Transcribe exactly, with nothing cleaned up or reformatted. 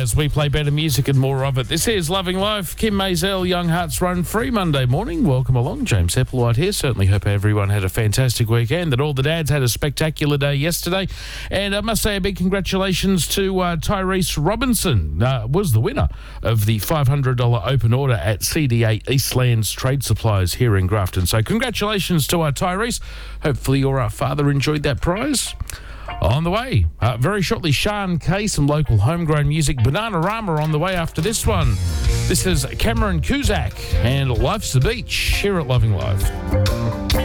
as we play better music and more of it. This is Loving Life. Kim Maisel, Young Hearts Run Free Monday morning. Welcome along. James Hepplewhite here. Certainly hope everyone had a fantastic weekend, that all the dads had a spectacular day yesterday. And I must say a big congratulations to uh, Tyrese Robinson, uh, was the winner of the five hundred dollars open order at C D A Eastlands Trade Supplies here in Grafton. So congratulations to uh, Tyrese. Hopefully your uh, father enjoyed that prize. On the way, uh, very shortly, Sean Kay, some local homegrown music. Bananarama on the way after this one. This is Cameron Cusack and Life's the Beach here at Loving Life.